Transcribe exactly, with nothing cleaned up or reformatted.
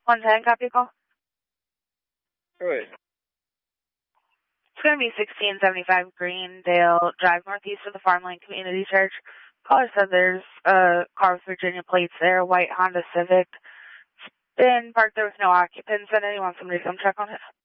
one ten, copy a call. Right. It's going to be sixteen seventy-five Greendale Drive, northeast of the Farmland Community Church. Caller said there's a car with Virginia plates there, a white Honda Civic. It's been parked there with no occupants, and he wants somebody to come check on it.